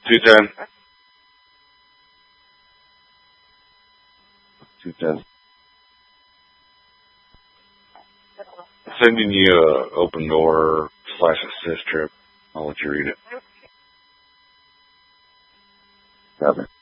210. 210. Sending you a open door / assist trip. I'll let you read it. Copy.